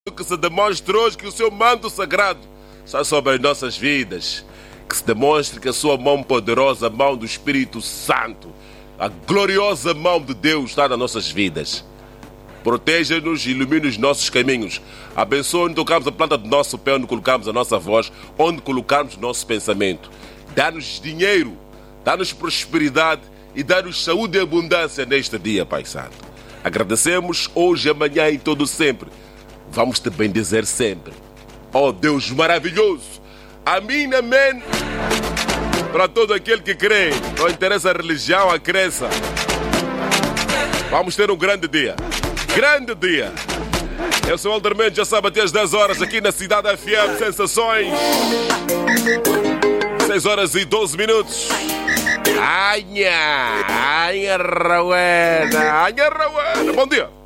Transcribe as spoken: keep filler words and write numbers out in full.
que se demonstre hoje que o seu manto sagrado está sobre as nossas vidas. Que se demonstre que a sua mão poderosa, a mão do Espírito Santo, a gloriosa mão de Deus está nas nossas vidas. Proteja-nos e ilumine os nossos caminhos. Abençoa onde tocamos a planta do nosso pé, onde colocamos a nossa voz, onde colocamos o nosso pensamento. Dá-nos dinheiro, dá-nos prosperidade e dá-nos saúde e abundância neste dia, Pai Santo. Agradecemos hoje, amanhã e todo sempre. Vamos te bendizer sempre. Oh Deus maravilhoso. Amém, amém. Para todo aquele que crê, não interessa a religião, a crença. Vamos ter um grande dia. Grande dia. Eu sou o Alder Mendes, já sabe, até às dez horas aqui na Cidade F M Sensações. seis horas e doze minutos. Anha, anha, Rauena, anha, Rauena. Bom dia.